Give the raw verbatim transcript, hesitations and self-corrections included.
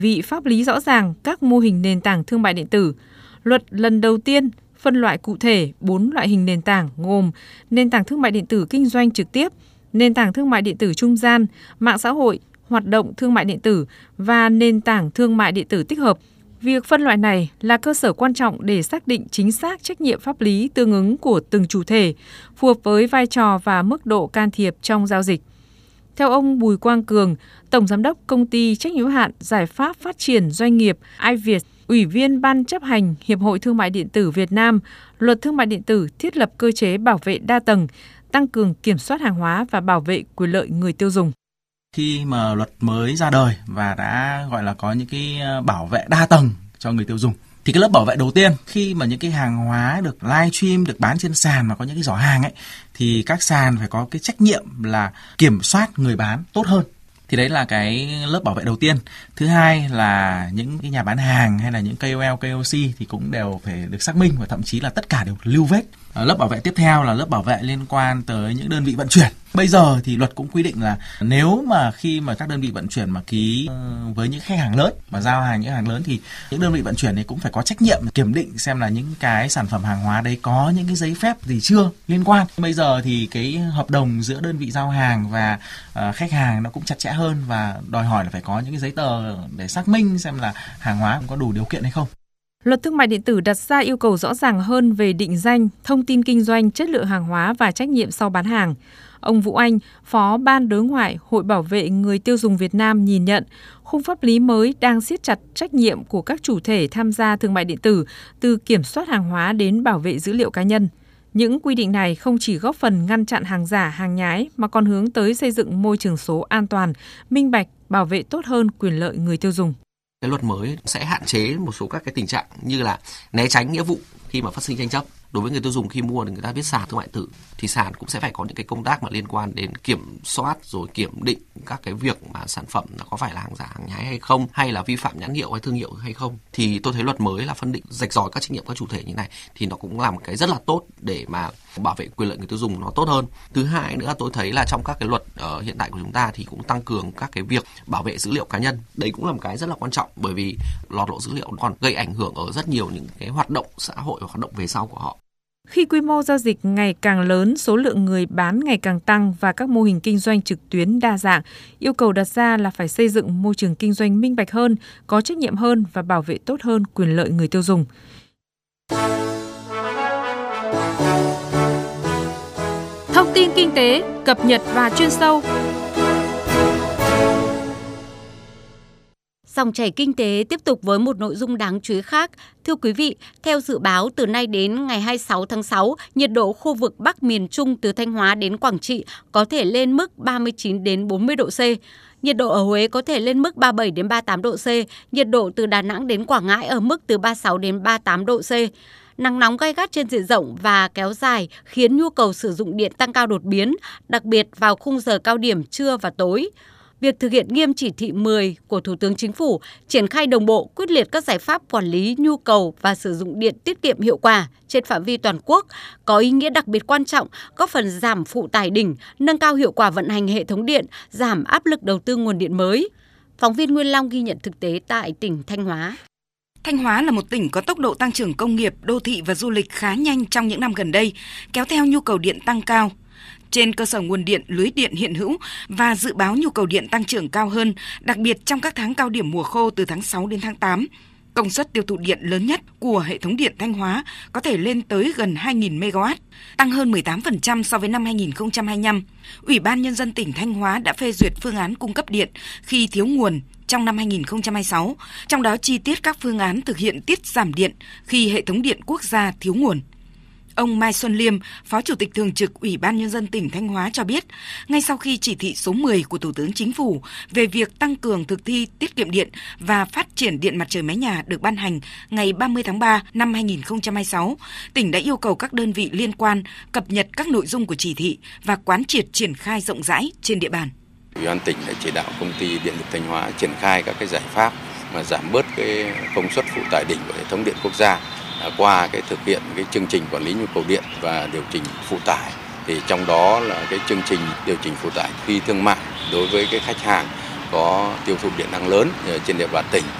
vị pháp lý rõ ràng các mô hình nền tảng thương mại điện tử. Luật lần đầu tiên phân loại cụ thể bốn loại hình nền tảng gồm nền tảng thương mại điện tử kinh doanh trực tiếp, nền tảng thương mại điện tử trung gian, mạng xã hội, hoạt động thương mại điện tử và nền tảng thương mại điện tử tích hợp. Việc phân loại này là cơ sở quan trọng để xác định chính xác trách nhiệm pháp lý tương ứng của từng chủ thể, phù hợp với vai trò và mức độ can thiệp trong giao dịch. Theo ông Bùi Quang Cường, Tổng Giám đốc Công ty trách nhiệm hữu hạn Giải pháp Phát triển Doanh nghiệp iViet, Ủy viên Ban chấp hành Hiệp hội Thương mại Điện tử Việt Nam, Luật Thương mại Điện tử thiết lập cơ chế bảo vệ đa tầng, tăng cường kiểm soát hàng hóa và bảo vệ quyền lợi người tiêu dùng. Khi mà luật mới ra đời và đã gọi là có những cái bảo vệ đa tầng cho người tiêu dùng, thì cái lớp bảo vệ đầu tiên khi mà những cái hàng hóa được live stream, được bán trên sàn mà có những cái giỏ hàng ấy, thì các sàn phải có cái trách nhiệm là kiểm soát người bán tốt hơn. Thì đấy là cái lớp bảo vệ đầu tiên. Thứ hai là những cái nhà bán hàng hay là những ca o lờ, ca o xê thì cũng đều phải được xác minh và thậm chí là tất cả đều lưu vết. À, lớp bảo vệ tiếp theo là lớp bảo vệ liên quan tới những đơn vị vận chuyển. Bây giờ thì luật cũng quy định là nếu mà khi mà các đơn vị vận chuyển mà ký uh, với những khách hàng lớn mà giao hàng những hàng lớn thì những đơn vị vận chuyển này cũng phải có trách nhiệm kiểm định xem là những cái sản phẩm hàng hóa đấy có những cái giấy phép gì chưa liên quan. Bây giờ thì cái hợp đồng giữa đơn vị giao hàng và uh, khách hàng nó cũng chặt chẽ hơn và đòi hỏi là phải có những cái giấy tờ để xác minh xem là hàng hóa có đủ điều kiện hay không. Luật thương mại điện tử đặt ra yêu cầu rõ ràng hơn về định danh, thông tin kinh doanh, chất lượng hàng hóa và trách nhiệm sau bán hàng. Ông Vũ Anh, Phó Ban Đối ngoại Hội Bảo vệ Người tiêu dùng Việt Nam nhìn nhận, khung pháp lý mới đang siết chặt trách nhiệm của các chủ thể tham gia thương mại điện tử, từ kiểm soát hàng hóa đến bảo vệ dữ liệu cá nhân. Những quy định này không chỉ góp phần ngăn chặn hàng giả, hàng nhái mà còn hướng tới xây dựng môi trường số an toàn, minh bạch, bảo vệ tốt hơn quyền lợi người tiêu dùng. Cái luật mới sẽ hạn chế một số các cái tình trạng như là né tránh nghĩa vụ khi mà phát sinh tranh chấp. Đối với người tiêu dùng khi mua thì người ta biết sàn thương mại điện tử thì sàn cũng sẽ phải có những cái công tác mà liên quan đến kiểm soát rồi kiểm định các cái việc mà sản phẩm nó có phải là hàng giả, hàng nhái hay không, hay là vi phạm nhãn hiệu hay thương hiệu hay không. Thì tôi thấy luật mới là phân định rạch ròi các trách nhiệm các chủ thể như này thì nó cũng là một cái rất là tốt để mà bảo vệ quyền lợi người tiêu dùng nó tốt hơn. Thứ hai nữa tôi thấy là trong các cái luật uh, hiện tại của chúng ta thì cũng tăng cường các cái việc bảo vệ dữ liệu cá nhân. Đấy cũng là một cái rất là quan trọng bởi vì lọt lộ dữ liệu còn gây ảnh hưởng ở rất nhiều những cái hoạt động xã hội và hoạt động về sau của họ. Khi quy mô giao dịch ngày càng lớn, số lượng người bán ngày càng tăng và các mô hình kinh doanh trực tuyến đa dạng, yêu cầu đặt ra là phải xây dựng môi trường kinh doanh minh bạch hơn, có trách nhiệm hơn và bảo vệ tốt hơn quyền lợi người tiêu dùng. Thông tin kinh tế, cập nhật và chuyên sâu. Dòng chảy kinh tế tiếp tục với một nội dung đáng chú ý khác. Thưa quý vị, theo dự báo từ nay đến ngày hai mươi sáu tháng sáu, nhiệt độ khu vực Bắc miền Trung từ Thanh Hóa đến Quảng Trị có thể lên mức ba mươi chín đến bốn mươi độ C. Nhiệt độ ở Huế có thể lên mức ba mươi bảy đến ba mươi tám độ C. Nhiệt độ từ Đà Nẵng đến Quảng Ngãi ở mức từ ba mươi sáu đến ba mươi tám độ C. Nắng nóng gay gắt trên diện rộng và kéo dài khiến nhu cầu sử dụng điện tăng cao đột biến, đặc biệt vào khung giờ cao điểm trưa và tối. Việc thực hiện nghiêm chỉ thị mười của Thủ tướng Chính phủ, triển khai đồng bộ quyết liệt các giải pháp quản lý nhu cầu và sử dụng điện tiết kiệm hiệu quả trên phạm vi toàn quốc có ý nghĩa đặc biệt quan trọng, góp phần giảm phụ tải đỉnh, nâng cao hiệu quả vận hành hệ thống điện, giảm áp lực đầu tư nguồn điện mới. Phóng viên Nguyên Long ghi nhận thực tế tại tỉnh Thanh Hóa. Thanh Hóa là một tỉnh có tốc độ tăng trưởng công nghiệp, đô thị và du lịch khá nhanh trong những năm gần đây, kéo theo nhu cầu điện tăng cao. Trên cơ sở nguồn điện, lưới điện hiện hữu và dự báo nhu cầu điện tăng trưởng cao hơn, đặc biệt trong các tháng cao điểm mùa khô từ tháng sáu đến tháng tám, công suất tiêu thụ điện lớn nhất của hệ thống điện Thanh Hóa có thể lên tới gần hai nghìn mê ga oát, tăng hơn mười tám phần trăm so với năm hai nghìn không trăm hai mươi lăm. Ủy ban Nhân dân tỉnh Thanh Hóa đã phê duyệt phương án cung cấp điện khi thiếu nguồn trong năm hai nghìn không trăm hai mươi sáu, trong đó chi tiết các phương án thực hiện tiết giảm điện khi hệ thống điện quốc gia thiếu nguồn. Ông Mai Xuân Liêm, Phó Chủ tịch Thường trực Ủy ban Nhân dân tỉnh Thanh Hóa cho biết, ngay sau khi chỉ thị số mười của Thủ tướng Chính phủ về việc tăng cường thực thi tiết kiệm điện và phát triển điện mặt trời mái nhà được ban hành ngày ba mươi tháng ba năm hai nghìn không trăm hai mươi sáu, tỉnh đã yêu cầu các đơn vị liên quan cập nhật các nội dung của chỉ thị và quán triệt triển khai rộng rãi trên địa bàn. Ủy ban tỉnh đã chỉ đạo công ty Điện lực Thanh Hóa triển khai các cái giải pháp mà giảm bớt cái công suất phụ tải đỉnh của hệ thống điện quốc gia qua cái thực hiện cái chương trình quản lý nhu cầu điện và điều chỉnh phụ tải. Thì trong đó là cái chương trình điều chỉnh phụ tải phi thương mại đối với cái khách hàng có tiêu thụ điện năng lớn trên địa bàn tỉnh